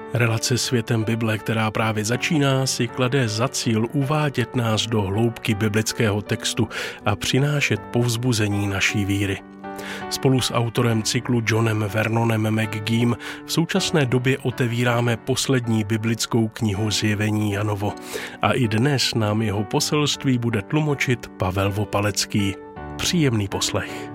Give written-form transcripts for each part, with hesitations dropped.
Relace Světem Bible, která právě začíná, si klade za cíl uvádět nás do hloubky biblického textu a přinášet povzbuzení naší víry. Spolu s autorem cyklu Johnem Vernonem McGeem v současné době otevíráme poslední biblickou knihu Zjevení Janovo. A i dnes nám jeho poselství bude tlumočit Pavel Vopalecký. Příjemný poslech.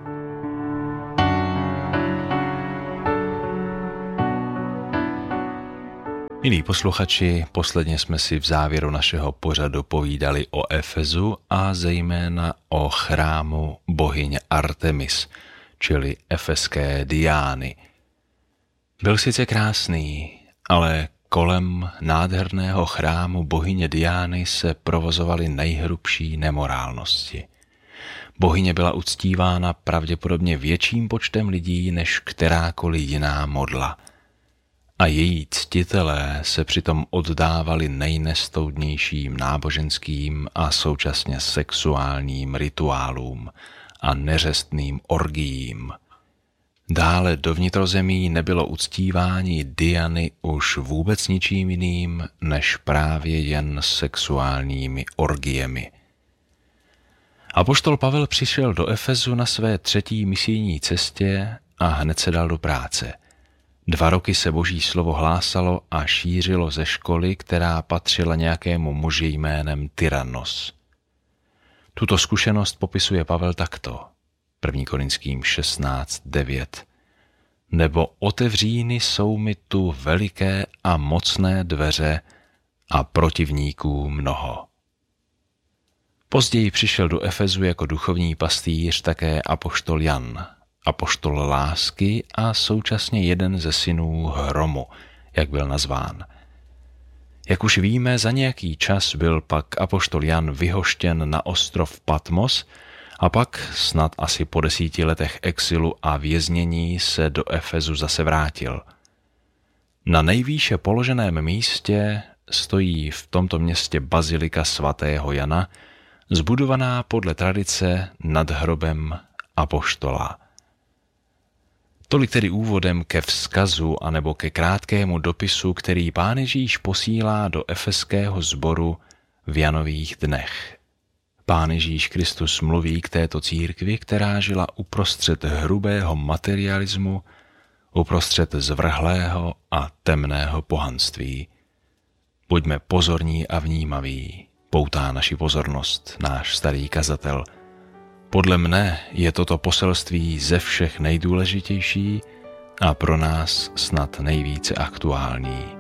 Milí posluchači, posledně jsme si v závěru našeho pořadu povídali o Efezu a zejména o chrámu bohyně Artemis, čili efeské Diány. Byl sice krásný, ale kolem nádherného chrámu bohyně Diány se provozovaly nejhrubší nemorálnosti. Bohyně byla uctívána pravděpodobně větším počtem lidí než kterákoliv jiná modla. A její ctitelé se přitom oddávali nejnestoudnějším náboženským a současně sexuálním rituálům a neřestným orgiím. Dále do vnitrozemí nebylo uctívání Diany už vůbec ničím jiným než právě jen sexuálními orgiemi. Apoštol Pavel přišel do Efezu na své 3. misijní cestě a hned se dal do práce. 2 roky se Boží slovo hlásalo a šířilo ze školy, která patřila nějakému muži jménem Tyrannos. Tuto zkušenost popisuje Pavel takto. 1. Korinským 16:9. Nebo otevříny jsou mi tu veliké a mocné dveře a protivníků mnoho. Později přišel do Efezu jako duchovní pastýř také apoštol Jan, apoštol lásky a současně jeden ze synů hromu, jak byl nazván. Jak už víme, za nějaký čas byl pak apoštol Jan vyhoštěn na ostrov Patmos a pak snad asi po 10 letech exilu a věznění se do Efezu zase vrátil. Na nejvýše položeném místě stojí v tomto městě bazilika svatého Jana, zbudovaná podle tradice nad hrobem apoštola. Tolik tedy úvodem ke vzkazu anebo ke krátkému dopisu, který Pán Ježíš posílá do efeského sboru v Janových dnech. Pán Ježíš Kristus mluví k této církvi, která žila uprostřed hrubého materialismu, uprostřed zvrhlého a temného pohanství. Buďme pozorní a vnímaví, poutá naši pozornost náš starý kazatel. Podle mne je toto poselství ze všech nejdůležitější a pro nás snad nejvíce aktuální.